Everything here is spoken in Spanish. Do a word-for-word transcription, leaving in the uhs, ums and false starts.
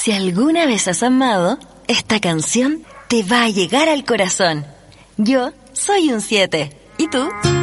Si alguna vez has amado, esta canción te va a llegar al corazón. Yo soy un siete. ¿Y tú?